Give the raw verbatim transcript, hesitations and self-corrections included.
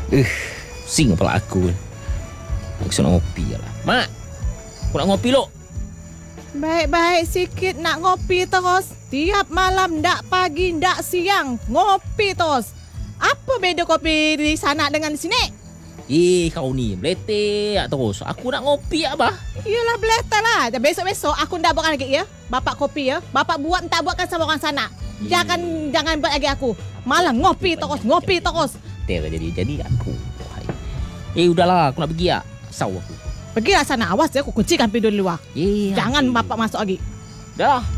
Eh, uh, pusing kepala aku. Aku nak ngopi lah. Mak, aku nak ngopi lo. Baik-baik sikit nak ngopi terus. Tiap malam ndak pagi ndak siang ngopi terus. Apa beza kopi di sana dengan di sini? Eh, kau ni beletek terus. Aku nak ngopi abah. Iyalah beletar lah. Besok-besok aku ndak buat lagi ya. Bapak kopi ya. Bapak buat tak buatkan sama orang sana. Jangan jangan buat lagi aku. Malah ngopi terus, ngopi terus. Ter jadi jadi aku. Eh, udahlah, aku nak pergi ya. Sau aku. Pergilah sana, awas ya aku kuncikan pintu di luar. Eh, Jangan bapak masuk lagi. dah.